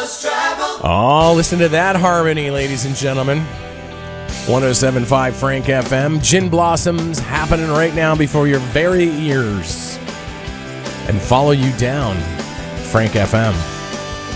Oh, listen to that harmony, ladies and gentlemen. 107.5 Frank FM. Gin Blossoms happening right now before your very ears. And follow you down, Frank FM.